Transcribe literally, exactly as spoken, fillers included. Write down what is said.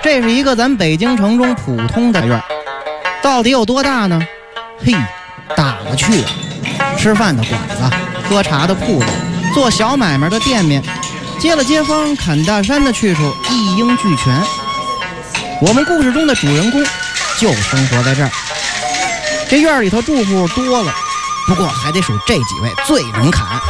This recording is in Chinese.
这是一个咱北京城中普通的院，到底有多大呢？嘿，大了去了！吃饭的馆子，喝茶的铺子，做小买卖的店面，接了街坊砍大山的去处，一应俱全。我们故事中的主人公就生活在这儿。这院里头住户多了，不过还得数这几位最能砍。